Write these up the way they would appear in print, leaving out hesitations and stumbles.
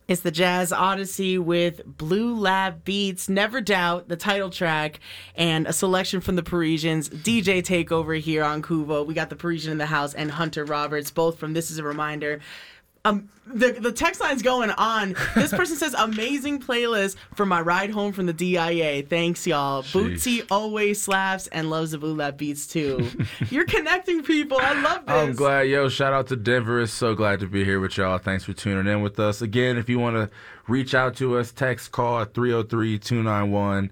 It's the Jazz Odyssey with Blue Lab Beats, Never Doubt, the title track, and a selection from the Parisians. DJ takeover here on Kuvo. We got the Parisian in the house and Hunter Roberts, both from This Is a Reminder. The text line's going on. This person says, amazing playlist for my ride home from the DIA. Thanks, y'all. Jeez. Bootsy always slaps and loves the Blue Lab Beats, too. You're connecting people. I love this. I'm glad. Yo, shout out to Denver. It's so glad to be here with y'all. Thanks for tuning in with us. Again, if you want to reach out to us, text, call at 303-291-0666.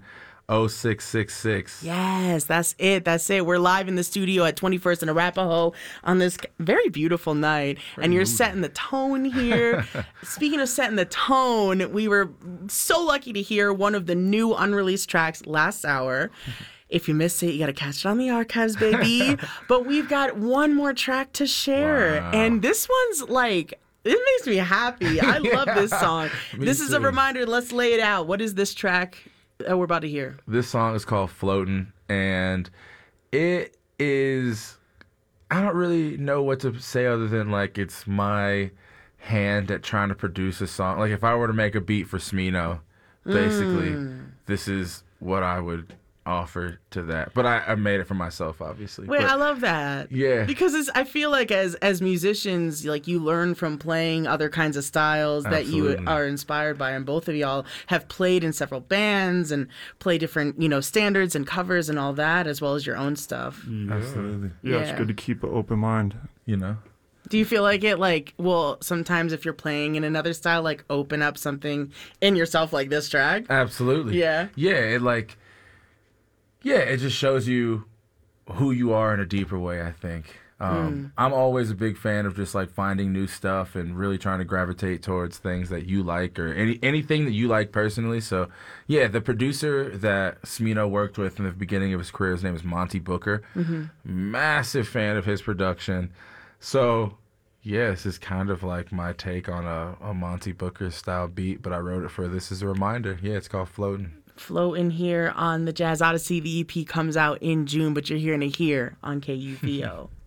Yes, that's it. That's it. We're live in the studio at 21st and Arapahoe on this very beautiful night. And you're setting the tone here. Speaking of setting the tone, we were so lucky to hear one of the new unreleased tracks last hour. If you missed it, you got to catch it on the archives, baby. But we've got one more track to share. Wow. And this one's like, it makes me happy. I love this song. This is a too. reminder. Let's lay it out. What is this track that we're about to hear? This song is called Floatin', and it is, I don't really know what to say other than like it's my hand at trying to produce a song. Like if I were to make a beat for Smino, basically, this is what I would offer to that. But I made it for myself, obviously. Wait, But I love that. Yeah. Because I feel like as musicians, like you learn from playing other kinds of styles that you Absolutely. are inspired by, and both of y'all have played in several bands and play different, standards and covers and all that, as well as your own stuff. Absolutely. Yeah, Yeah. it's good to keep an open mind. You know? Do you feel like it, like, well, sometimes if you're playing in another style, like open up something in yourself like this track? Absolutely. Yeah. Yeah, it just shows you who you are in a deeper way, I think. I'm always a big fan of just like finding new stuff and really trying to gravitate towards things that you like or anything that you like personally. So, yeah, the producer that Smino worked with in the beginning of his career, his name is Monty Booker. Massive fan of his production. So, yeah, this is kind of like my take on a Monty Booker style beat, but I wrote it for This Is a Reminder. Yeah, it's called Floatin'. Floating here on the Jazz Odyssey. The EP comes out in June, but you're hearing it here on KUVO.